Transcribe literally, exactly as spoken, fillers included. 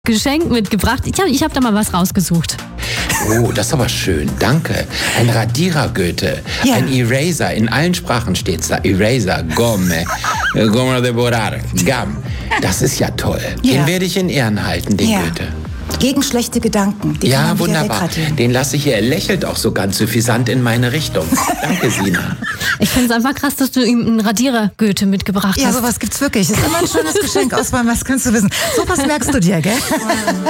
Geschenk mitgebracht. Ich habe ich hab da mal was rausgesucht. Oh, das ist aber schön. Danke. Ein Radierer Goethe. Ja. Ein Eraser. In allen Sprachen steht's da. Eraser. Gomme. Gomme de borrar. Gam. Das ist ja toll. Ja. Den werde ich in Ehren halten, den ja. Goethe. Gegen schlechte Gedanken. Die ja, wunderbar. Den lasse ich hier. Er lächelt auch so ganz suffisant in meine Richtung. Danke, Sina. Ich finde es einfach krass, dass du ihm einen Radierer Goethe mitgebracht hast. Ja, sowas gibt's wirklich. Ist immer ein schönes Geschenk aus, was kannst du wissen. So was merkst du dir, gell?